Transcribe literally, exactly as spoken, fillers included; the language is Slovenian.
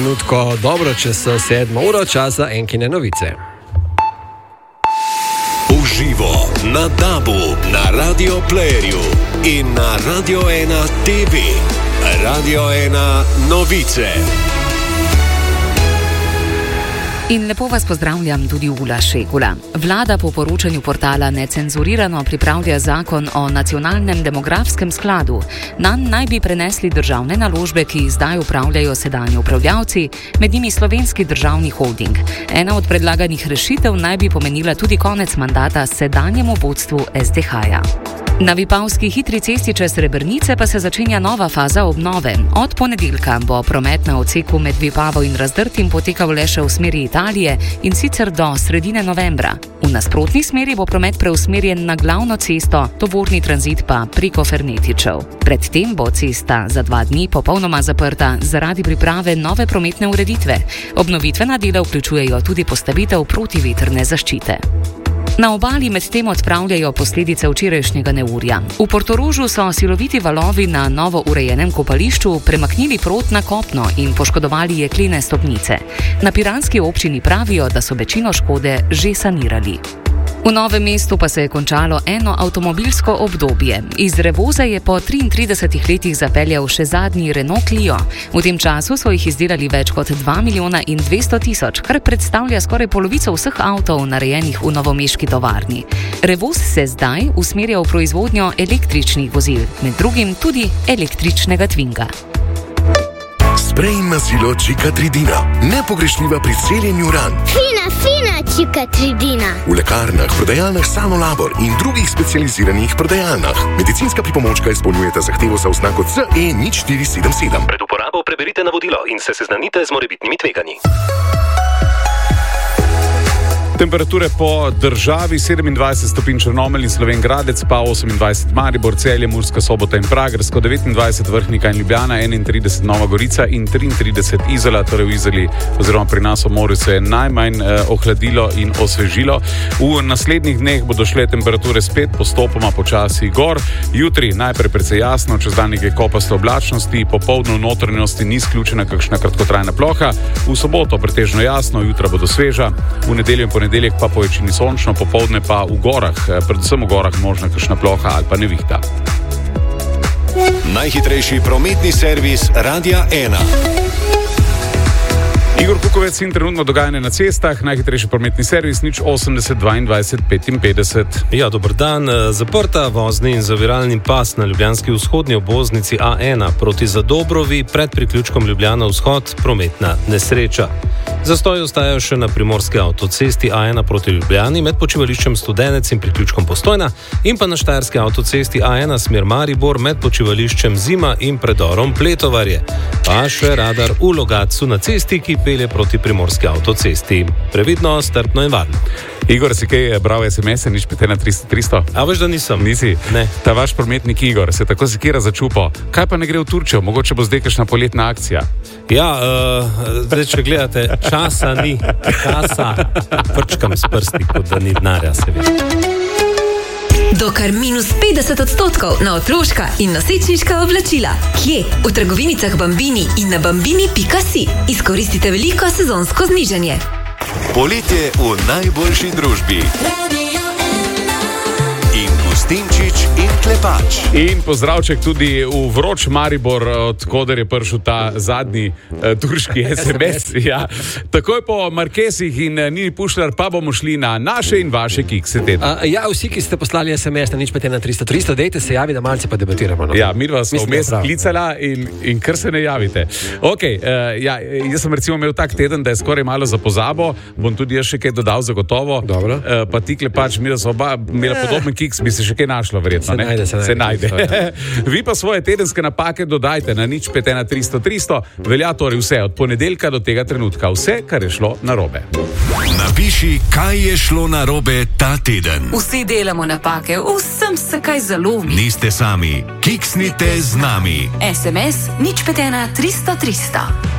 minutko, dobro čez sedmo uro, časa enkine novice. Uživo na Dabu, na Radio Playerju in na Radio ena T V. Radio ena novice. In lepo vas pozdravljam tudi Ula Šegula. Vlada po poročanju portala Necenzurirano pripravlja zakon o nacionalnem demografskem skladu. Nanj naj bi prenesli državne naložbe, ki zdaj upravljajo sedanji upravljavci, med njimi Slovenski državni holding. Ena od predlaganih rešitev naj bi pomenila tudi konec mandata sedanjemu vodstvu S D H-ja. Na Vipavski hitri cesti čez Srebrnice pa se začenja nova faza obnove. Od ponedeljka bo promet na odseku med Vipavo in Razdrtim potekal le še v smeri Italije in sicer do sredine novembra. V nasprotni smeri bo promet preusmerjen na glavno cesto, tovorni tranzit pa preko Fernetičev. Predtem bo cesta za dva dni popolnoma zaprta zaradi priprave nove prometne ureditve. Obnovitvena dela vključujejo tudi postavitev protivetrne zaščite. Na obali medtem odpravljajo posledice včerajšnjega neurja. V Portorožu so siloviti valovi na novo urejenem kopališču premaknili prot na kopno in poškodovali jeklene stopnice. Na piranski občini pravijo, da so večino škode že sanirali. V Novem mestu pa se je končalo eno avtomobilsko obdobje. Iz Revoza je po triintridesetih letih zapeljal še zadnji Renault Clio. V tem času so jih izdelali več kot dva milijona in dvesto tisoč, kar predstavlja skoraj polovico vseh avtov narejenih v novomeški tovarni. Revoz se zdaj usmerja v proizvodnjo električnih vozil, med drugim tudi električnega Twinga. Sprej na silo Čikatridina. Nepogrešljiva pri celjenju ran. Fina, fina Čikatridina. V lekarnah, prodajalnah Sanolabor in drugih specializiranih prodajalnah. Medicinska pripomočka izpolnjujeta zahtevo za oznako C E nič štiri sedem sedem. Pred uporabo preberite navodilo in se seznanite z morebitnimi tveganji. Temperature po državi sedemindvajset stopinj Črnomelj in Slovenj Gradec, pa osemindvajset Maribor, Celje, Murska Sobota in Pragersko, devetindvajset Vrhnika in Ljubljana, enaintrideset Nova Gorica in triintrideset Izola, torej v Izoli oziroma pri nas v morju se je najmanj eh, ohladilo in osvežilo. V naslednjih dneh bodo šle temperature spet postopoma počasi gor. Jutri najprej precej jasno, čez dan nekaj kopaste oblačnosti, popoldne v notranjosti ni izključena kakšna kratkotrajna ploha. V soboto pretežno jasno, jutra bodo sveža, v nedeljo in ponedeljek pa po večini sončno, popoldne pa v gorah, predvsem v gorah možna kakšna ploha ali pa nevihta. Najhitrejši prometni servis Radia ena. Igor Kukovec in trenutno dogajanje na cestah, najhitrejši prometni servis nič osemdeset dvaindvajset petinpetdeset. Ja, dober dan. Zaprta vozni in zaviralni pas na ljubljanski vzhodni obvoznici A ena proti Zadobrovi pred priključkom Ljubljana vzhod, prometna nesreča. Zastoji ostajajo še na primorski avtocesti A ena proti Ljubljani med počivališčem Studenec in priključkom Postojna in pa na štajerski avtocesti A ena smer Maribor med počivališčem Zima in predorom Pletovarje. Pa še radar v Logatcu na cesti, ki pelje proti primorski avtocesti. Previdno, strpno in varno. Igor, si kaj bral es em es-e, nič pet ena tristo tristo? A veš, da nisem. Nisi? Ne. Ta vaš prometnik Igor se tako sekira začupo. Kaj pa ne gre v Turčijo? Mogoče bo zdaj kakšna poletna akcija. Ja, uh, zdaj, če gledate, časa ni. Časa prčkam s prsti, kot da ni denarja, se veš. Do kar minus petdeset odstotkov na otroška in nosečniška oblačila. Kje? V trgovinicah Bambini in na bambini pika si. Izkoristite veliko sezonsko znižanje. Poletje v najboljši družbi. In Gustinčič in Klepač. In pozdravček tudi v vroč Maribor, od koder je prišel ta zadnji uh, turški es em es. Ja. Takoj po Markesih in uh, Nini Pušlar pa bomo šli na naše in vaše kikse tedna. Uh, ja, vsi, ki ste poslali es em es na nič pet ena tristo tristo, dejte se javi, da malce pa debatiramo. No? Ja, mi vas smo vmes klicala in, in kar se ne javite. Ok, uh, ja, jaz sem recimo imel tak teden, da je skoraj malo za pozabo, bom tudi jaz še kaj dodal zagotovo. Dobro. Uh, pa ti Klepač, mi da so oba imela podoben kiks, bi se še kaj našlo verjetno. Se ne? najde, se se najde. najde. Vi pa svoje tedenske napake dodajte na nič pet ena tristo tristo, velja torej vse od ponedeljka do tega trenutka, vse, kar je šlo narobe. Napiši, kaj je šlo narobe ta teden. Vsi delamo napake, vsem se kaj zalomi. Niste sami, kiksnite z nami. es em es nič pet ena tristo tristo.